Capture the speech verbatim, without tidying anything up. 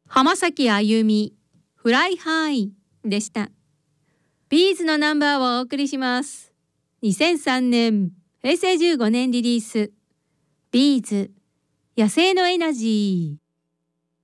浜崎あゆみ、フライハイでした。ビーズのナンバーをお送りします。にせんさんねん、へいせいじゅうごねんリリース。ビーズ、野生のエナジー。